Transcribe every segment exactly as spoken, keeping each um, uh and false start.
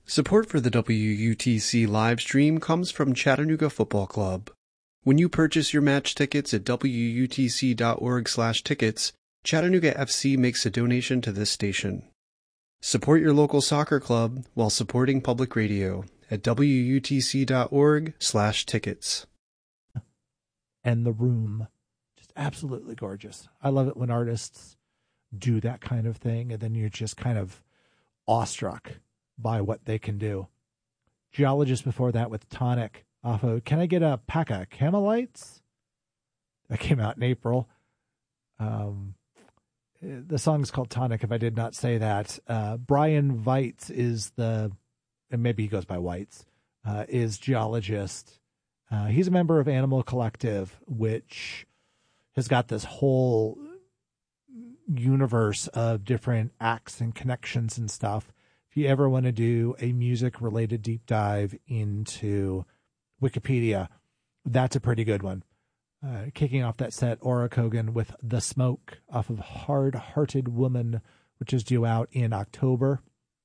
Support for the W U T C live stream comes from Chattanooga Football Club. When you purchase your match tickets at W U T C dot org slash tickets, Chattanooga F C makes a donation to this station. Support your local soccer club while supporting public radio at W U T C dot org slash tickets. And The Room. Just absolutely gorgeous. I love it when artists do that kind of thing, and then you're just kind of awestruck by what they can do. Geologist before that with Tonic off of Can I Get a Pack of Camelites? That came out in April. Um, the song is called Tonic, if I did not say that. Uh, Brian Weitz is the, and maybe he goes by Weitz, uh, is Geologist. Uh, he's a member of Animal Collective, which has got this whole universe of different acts and connections and stuff. If you ever want to do a music-related deep dive into Wikipedia, that's a pretty good one. Uh, kicking off that set, Aura Kogan with The Smoke off of Hard-Hearted Woman, which is due out in October.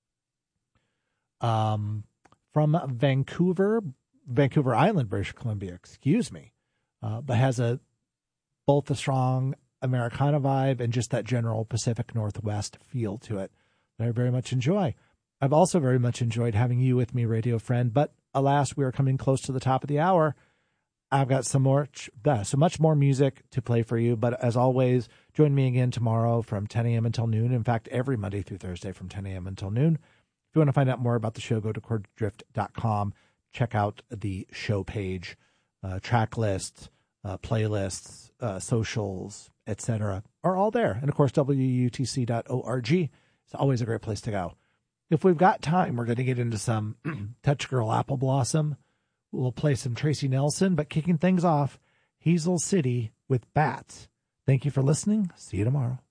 Um, from Vancouver, Vancouver Island, British Columbia, excuse me, uh, but has a both a strong Americana vibe and just that general Pacific Northwest feel to it that I very much enjoy. I've also very much enjoyed having you with me, radio friend, but alas, we are coming close to the top of the hour. I've got some more, uh, so much more music to play for you, but as always, join me again tomorrow from ten a.m. until noon. In fact, every Monday through Thursday from ten a.m. until noon. If you want to find out more about the show, go to chord drift dot com. Check out the show page, uh, track lists, uh, playlists, uh, socials, et cetera are all there. And of course, W U T C dot org is always a great place to go. If we've got time, we're going to get into some Touch Girl Apple Blossom. We'll play some Tracy Nelson, but kicking things off, Hazel City with Bats. Thank you for listening. See you tomorrow.